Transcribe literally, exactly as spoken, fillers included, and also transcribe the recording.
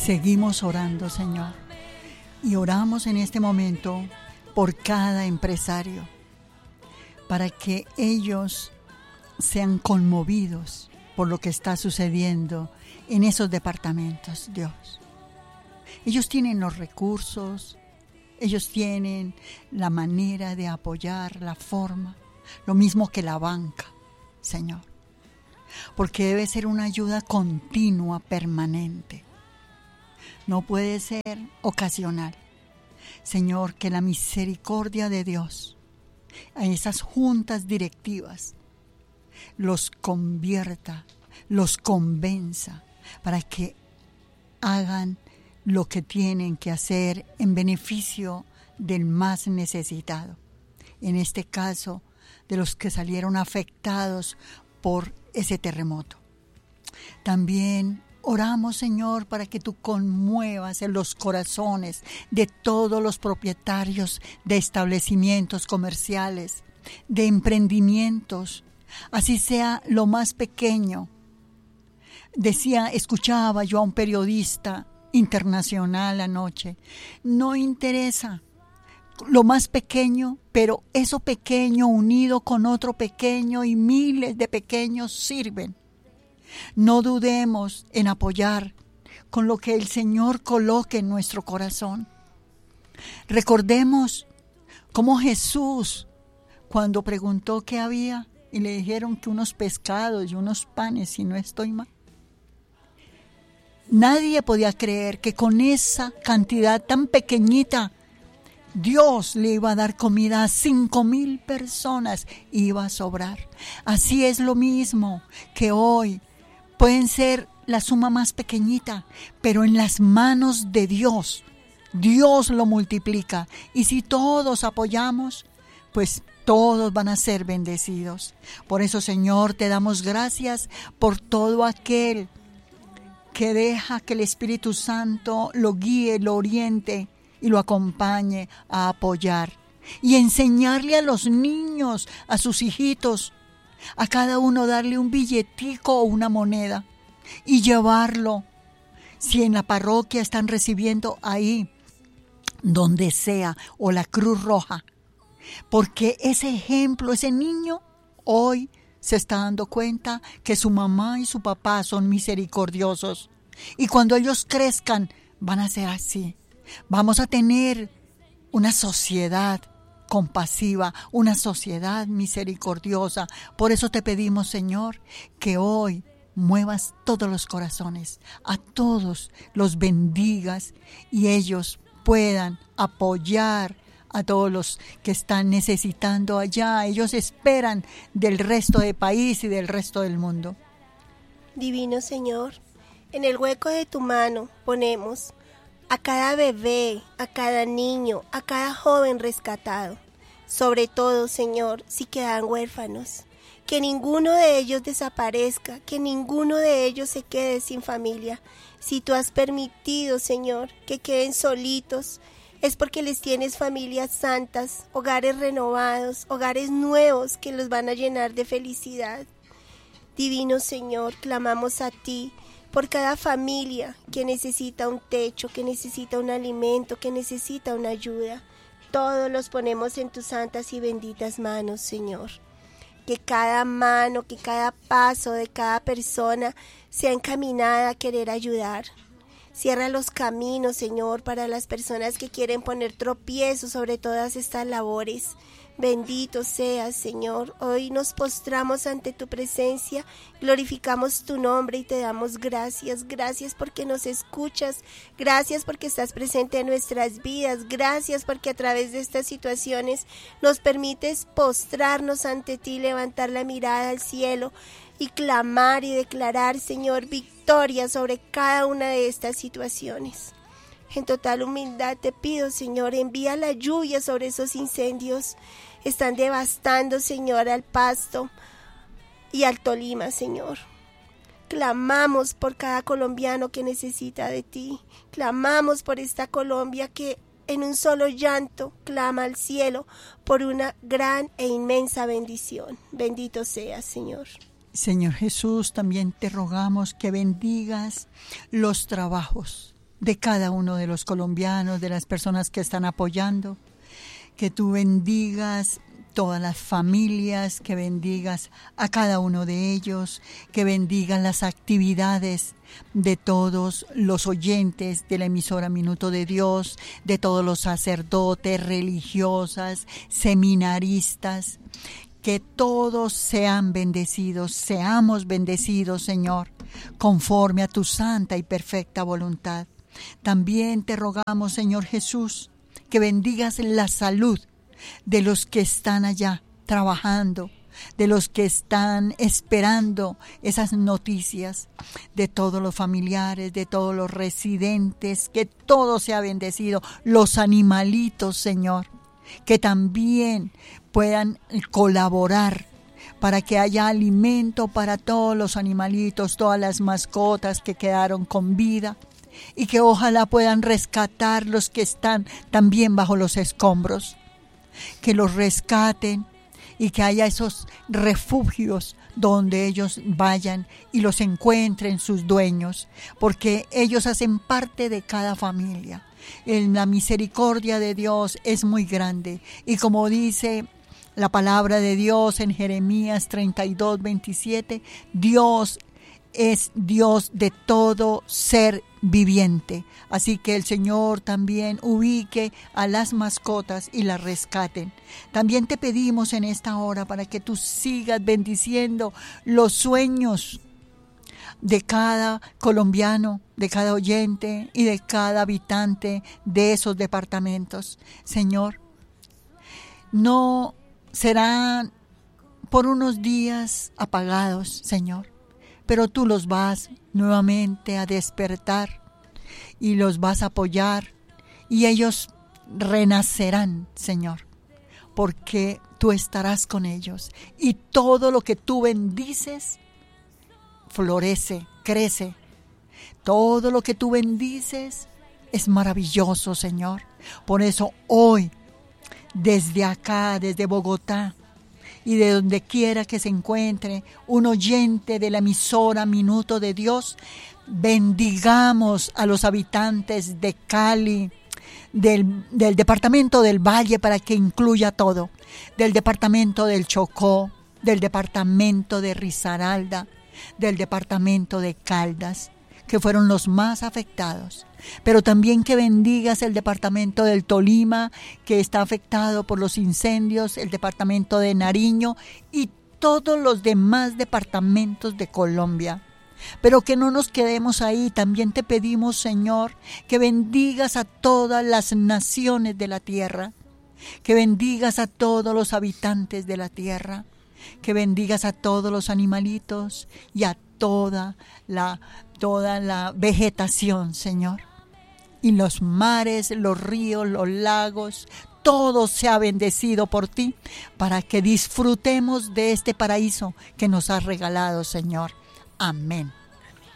Seguimos orando, Señor, y oramos en este momento por cada empresario, para que ellos sean conmovidos por lo que está sucediendo en esos departamentos, Dios. Ellos tienen los recursos, ellos tienen la manera de apoyar, la forma, lo mismo que la banca, Señor, porque debe ser una ayuda continua, permanente. No puede ser ocasional. Señor, que la misericordia de Dios a esas juntas directivas los convierta, los convenza para que hagan lo que tienen que hacer en beneficio del más necesitado. En este caso, de los que salieron afectados por ese terremoto. También oramos, Señor, para que tú conmuevas en los corazones de todos los propietarios de establecimientos comerciales, de emprendimientos, así sea lo más pequeño. Decía, escuchaba yo a un periodista internacional anoche, no interesa lo más pequeño, pero eso pequeño unido con otro pequeño y miles de pequeños sirven. No dudemos en apoyar con lo que el Señor coloque en nuestro corazón. Recordemos cómo Jesús, cuando preguntó qué había, y le dijeron que unos pescados y unos panes, si no estoy mal. Nadie podía creer que con esa cantidad tan pequeñita Dios le iba a dar comida a cinco mil personas, iba a sobrar. Así es lo mismo que hoy pueden ser la suma más pequeñita, pero en las manos de Dios, Dios lo multiplica. Y si todos apoyamos, pues todos van a ser bendecidos. Por eso, Señor, te damos gracias por todo aquel que deja que el Espíritu Santo lo guíe, lo oriente y lo acompañe a apoyar y enseñarle a los niños, a sus hijitos, a cada uno darle un billetico o una moneda y llevarlo. Si en la parroquia están recibiendo ahí, donde sea, o la Cruz Roja, porque ese ejemplo, ese niño hoy se está dando cuenta que su mamá y su papá son misericordiosos. Y cuando ellos crezcan, van a ser así. Vamos a tener una sociedad compasiva, una sociedad misericordiosa. Por eso te pedimos, Señor, que hoy muevas todos los corazones, a todos los bendigas y ellos puedan apoyar a todos los que están necesitando allá. Ellos esperan del resto del país y del resto del mundo. Divino Señor, en el hueco de tu mano ponemos a cada bebé, a cada niño, a cada joven rescatado. Sobre todo, Señor, si quedan huérfanos, que ninguno de ellos desaparezca, que ninguno de ellos se quede sin familia. Si tú has permitido, Señor, que queden solitos, es porque les tienes familias santas, hogares renovados, hogares nuevos que los van a llenar de felicidad. Divino Señor, clamamos a ti por cada familia que necesita un techo, que necesita un alimento, que necesita una ayuda. Todos los ponemos en tus santas y benditas manos, Señor. Que cada mano, que cada paso de cada persona sea encaminada a querer ayudar. Cierra los caminos, Señor, para las personas que quieren poner tropiezos sobre todas estas labores. Bendito seas, Señor. Hoy nos postramos ante tu presencia, glorificamos tu nombre y te damos gracias. Gracias porque nos escuchas, gracias porque estás presente en nuestras vidas, gracias porque a través de estas situaciones nos permites postrarnos ante ti, levantar la mirada al cielo y clamar y declarar, Señor, victoria sobre cada una de estas situaciones. En total humildad te pido, Señor, envía la lluvia sobre esos incendios. Están devastando, Señor, al Pasto y al Tolima, Señor. Clamamos por cada colombiano que necesita de ti. Clamamos por esta Colombia que en un solo llanto clama al cielo por una gran e inmensa bendición. Bendito seas, Señor. Señor Jesús, también te rogamos que bendigas los trabajos de cada uno de los colombianos, de las personas que están apoyando, que tú bendigas todas las familias, que bendigas a cada uno de ellos, que bendigas las actividades de todos los oyentes de la emisora Minuto de Dios, de todos los sacerdotes, religiosas, seminaristas, que todos sean bendecidos, seamos bendecidos, Señor, conforme a tu santa y perfecta voluntad. También te rogamos, Señor Jesús, que bendigas la salud de los que están allá trabajando, de los que están esperando esas noticias, de todos los familiares, de todos los residentes, que todo sea bendecido, los animalitos, Señor, que también puedan colaborar para que haya alimento para todos los animalitos, todas las mascotas que quedaron con vida, y que ojalá puedan rescatar los que están también bajo los escombros, que los rescaten y que haya esos refugios donde ellos vayan y los encuentren sus dueños, porque ellos hacen parte de cada familia. En la misericordia de Dios es muy grande, y como dice la palabra de Dios en Jeremías treinta y dos, veintisiete, Dios es Dios de todo ser viviente. Así que el Señor también ubique a las mascotas y las rescaten. También te pedimos en esta hora para que tú sigas bendiciendo los sueños de cada colombiano, de cada oyente y de cada habitante de esos departamentos. Señor, no serán por unos días apagados, Señor, pero tú los vas nuevamente a despertar y los vas a apoyar, y ellos renacerán, Señor, porque tú estarás con ellos, y todo lo que tú bendices florece, crece. Todo lo que tú bendices es maravilloso, Señor. Por eso hoy, desde acá, desde Bogotá, y de donde quiera que se encuentre un oyente de la emisora Minuto de Dios, bendigamos a los habitantes de Cali, del, del departamento del Valle, para que incluya todo, del departamento del Chocó, del departamento de Risaralda, del departamento de Caldas, que fueron los más afectados, pero también que bendigas el departamento del Tolima, que está afectado por los incendios, el departamento de Nariño y todos los demás departamentos de Colombia. Pero que no nos quedemos ahí, también te pedimos, Señor, que bendigas a todas las naciones de la tierra, que bendigas a todos los habitantes de la tierra, que bendigas a todos los animalitos y a toda la, toda la vegetación, Señor. Y los mares, los ríos, los lagos, todo sea bendecido por ti, para que disfrutemos de este paraíso que nos has regalado, Señor. Amén.